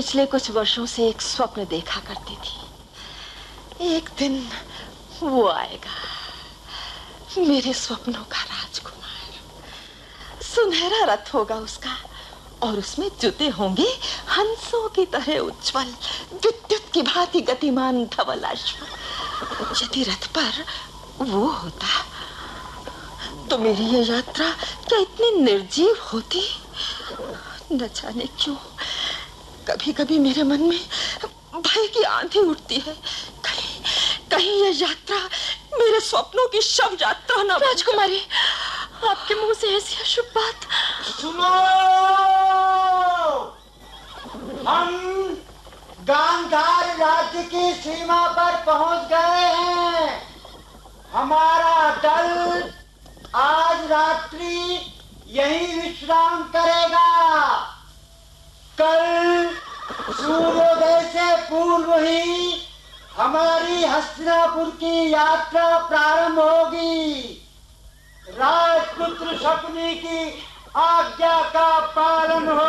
पिछले कुछ वर्षों से एक स्वप्न देखा करती थी। एक दिन वो आएगा, मेरे स्वप्नों का राजकुमार। सुनहरा रथ होगा उसका और उसमें जुते होंगे हंसों की तरह उज्जवल, विद्युत की भांति गतिमान धवल अश्व। यदि रथ पर वो होता तो मेरी ये यात्रा क्या इतनी निर्जीव होती? न जाने क्यों कभी कभी मेरे मन में भय की आंधी उठती है। कहीं यह यात्रा मेरे स्वप्नों की शव यात्रा न। राजकुमारी, आपके मुंह से ऐसी अशुभ बात। सुनो, हम गांधार राज्य की सीमा पर पहुंच गए हैं। हमारा दल आज रात्रि यहीं विश्राम करेगा। कल सूर्योदय से पूर्व ही हमारी हस्तिनापुर की यात्रा प्रारंभ होगी। राजपुत्र शकुनी की आज्ञा का पालन हो।